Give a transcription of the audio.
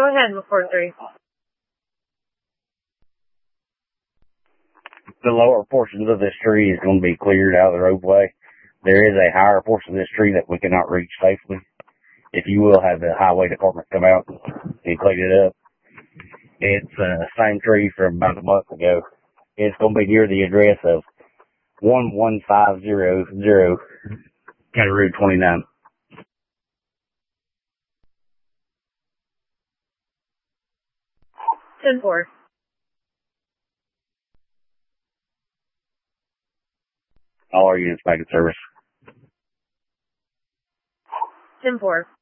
Go ahead, report 3. The lower portions of this tree is going to be cleared out of the roadway. There is a higher portion of this tree that we cannot reach safely. If you will have the highway department come out and clean it up. It's the same tree from about a month ago. It's going to be near the address of 11500 County Road 29. Ten four. All our units back in service. 10-4.